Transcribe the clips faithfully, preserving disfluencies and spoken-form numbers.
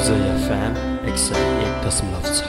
उदय FM एक सय एक दशमलव छ।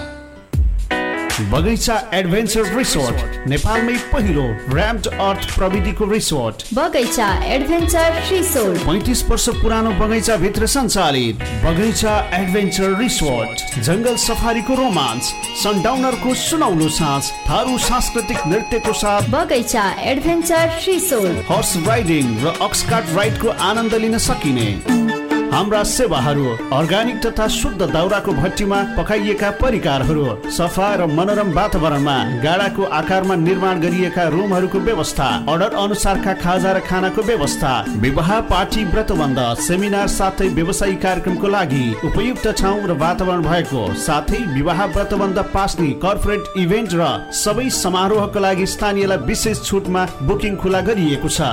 बगैँचा एडभेन्चर रिसोर्ट नेपालमै पहिलो र्याम्ड अर्थ प्रविधिको रिसोर्ट बगैँचा एडभेन्चर रिसोर्ट पैंतीस वर्ष पुरानो बगैँचा भित्र सञ्चालित बगैँचा एडभेन्चर रिसोर्ट जंगल सफारीको रोमाञ्च, सनडाउनरको सुनौलो साँझ, थारू सांस्कृतिक नृत्यको साथ बगैँचा एडभेन्चर रिसोर्ट, हर्स राइडिङ र अक्सकार्ट राइडको आनन्द लिन सकिने हाम्रा सेवाहरू अर्ग्यानिक तथा शुद्ध दाउराको भट्टीमा पकाइएका परिकारहरू, सफा र मनोरम वातावरणमा गाडाको आकारमा निर्माण गरिएका रुमहरूको व्यवस्था, अर्डर अनुसारका खाजा र खानाको व्यवस्था, विवाह पार्टी व्रतबन्ध सेमिनार साथै व्यवसायिक कार्यक्रमको लागि उपयुक्त ठाउँ र वातावरण भएको साथै विवाह व्रतबन्ध पास्ने कर्पोरेट इभेन्ट र सबै समारोहका लागि स्थानीयलाई विशेष छुटमा बुकिङ खुला गरिएको छ।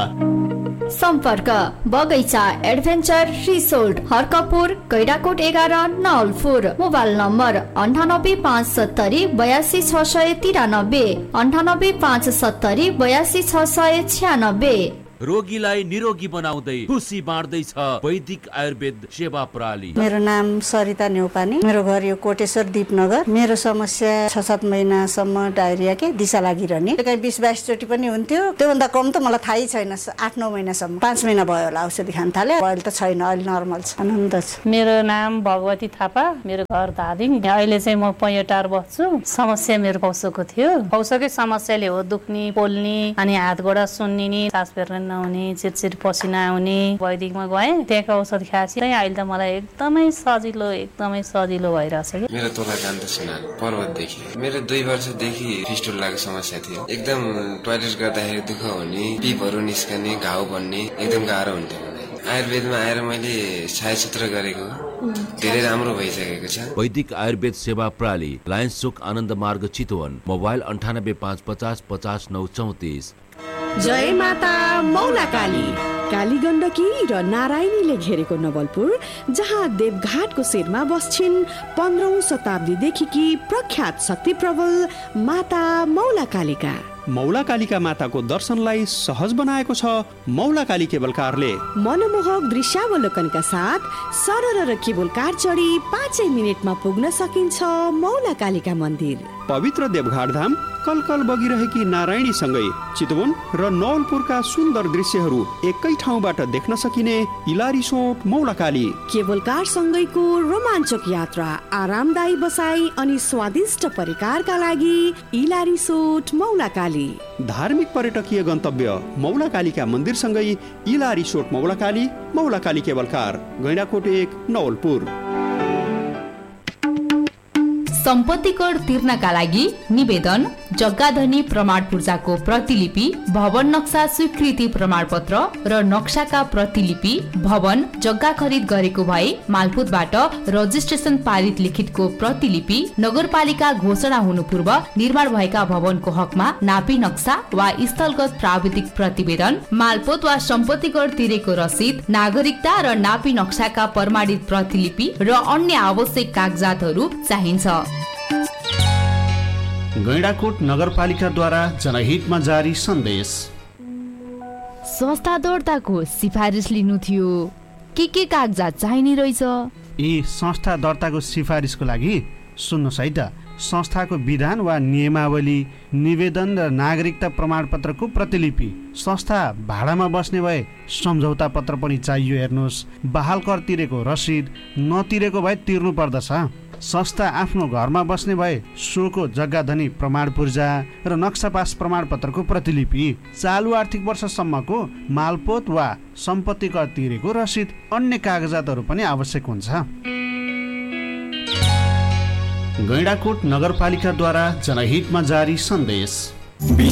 सम्पर्क बगैँचा एडभेन्चर रिसोर्ट, हर्कपुर, गैडाकोट एघार, नवलपुर। मोबाइल नम्बर अन्ठानब्बे पाँच सत्तरी बयासी छ सय तिरानब्बे, अन्ठानब्बे पाँच सत्तरी बयासी छ सय छ्यानब्बे। रोगीलाई निरोगी बनाउँदै खुसी बाँड्दैछ वैदिक आयुर्वेद सेवा प्रणाली। मेरो नाम सरिता न्यौपानी, मेरो घर यो कोटेश्वर दीपनगर। मेरो समस्या छ सात महिनासम्म डायरिया के दिशा लागिरहने, कहीँ बिस बाइस चोटि पनि हुन्थ्यो। त्योभन्दा कम त मलाई थाहै छैन। आठ नौ महिनासम्म, पाँच महिना भयो होला औषधि खान थाले। अहिले त छैन, अहिले नर्मल छ, आनन्द छ। मेरो नाम भगवती थापा, मेरो घर धादिङ। अहिले चाहिँ म पैँटार बस्छु। समस्या मेरो पौसोको थियो। पौसोकै समस्याले हो दुख्ने, पोल्ने, अनि हात गोडा सुन्निने, सास फेर्न नहुने, चिरचिर पसिना आउने। वैदिकमा गएँ, त्यहाँको औषध खाएपछि अहिले त मलाई एकदमै सजिलो एकदमै सजिलो भइरहेछ। मेरो तोला कान्त सुनार पर्वतदेखि। मेरो दुई वर्षदेखि फिस्टुलाको समस्या थियो। एकदम टोयलेट गर्दाखेरि दुःख हुने, पिपहरू निस्कने, घाउ बन्ने, एकदम गाह्रो हुन्थ्यो मलाई। आयुर्वेदमा आएर मैले छायाचित्र गरेको धेरै राम्रो भइसकेको छ। वैदिक आयुर्वेद सेवा प्रणाली, लायन्स चोक आनन्द मार्ग चितवन। मोबाइल अन्ठानब्बे पाँच पचास पचास नौ चौतिस। जय माता मौला काली। काली गण्डकी र नारायणीले घेरेको नवलपुर, जहाँ देवघाटको शिरमा बस्छिन् पन्ध्रौं शताब्दीदेखि प्रख्यात शक्ति प्रबल माता मौला कालिका। मौला कालिका माताको दर्शनलाई सहज बनाएको छ मौला काली केबल कारले। मनमोहक दृश्यावलोकनका साथ सरर र केबल कार चढी पाँचै मिनटमा पुग्न सकिन्छ मौला कालिका मन्दिर। पवित्र देवघाट धाम, कलकल बगिरहेकी नारायणी सँगै चितवन र नवलपुरका सुन्दर दृश्यहरू एकै ठाउँबाट देख्न सकिने इला रिसोर्ट मौला काली। केबल कार सँगैको रोमाञ्चक यात्रा, आरामदायी बसाई अनि स्वादिष्ट परिकारका लागि इला रिसोर्ट मौला काली। धार्मिक पर्यटकीय गन्तव्य मौला कालिका मन्दिर सँगै इला रिसोर्ट मौला काली, मौला काली केबल कार, गैंडाकोट एक, नवलपुर। सम्पत्ति कर तिर्नका लागि निवेदन, जग्गाधनी प्रमाण पूर्जाको प्रतिलिपि, भवन नक्सा स्वीकृति प्रमाण पत्र र नक्साका प्रतिलिपि, भवन जग्गा खरिद गरेको भए मालपोतबाट रजिस्ट्रेसन पारित लिखितको प्रतिलिपि, नगरपालिका घोषणा हुनु पूर्व निर्माण भएका भवनको हकमा नापी नक्सा वा स्थलगत प्राविधिक प्रतिवेदन, मालपोत वा सम्पत्ति कर तिरेको रसिद, नागरिकता र नापी नक्साका प्रमाणित प्रतिलिपि र अन्य आवश्यक कागजातहरू चाहिन्छ। गैंडाकोट नगरपालिकाद्वारा जनहितमा जारी सन्देश। संस्था दर्ताको सिफारिस लिनु थियो, के के कागजात चाहिने रहेछ? यी संस्था दर्ताको सिफारिसको लागि सुन्नुहोस् है त। संस्थाको विधान वा नियमावली, निवेदन र नागरिकता प्रमाणपत्रको प्रतिलिपि, संस्था भाडामा बस्ने भए सम्झौता पत्र पनि चाहियो। हेर्नुहोस्, बहाल कर तिरेको रसिद, नतिरेको भए तिर्नु पर्दछ। संस्था आफ्नो घरमा बस्ने भए सोको जग्गाधनी प्रमाण पूर्जा र नक्सा पास प्रमाणपत्रको प्रतिलिपि, चालु आर्थिक वर्षसम्मको मालपोत वा सम्पत्ति कर तिरेको रसिद, अन्य कागजातहरू पनि आवश्यक हुन्छ। गैंडाकोट नगरपालिकाद्वारा जनहितमा जारी सन्देश।